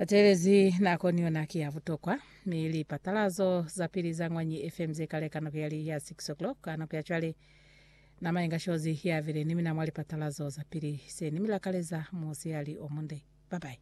Patelezi nako niona kiyavutokwa mili patalazo za pili za ng'wanyi FM zekale kano kuyali ya 6 o'clock kano kuyachwale na mainga shozi ya vile nimi na mwali patalazo za pili se nimi la kaleza mosi yali omunde. Bye bye.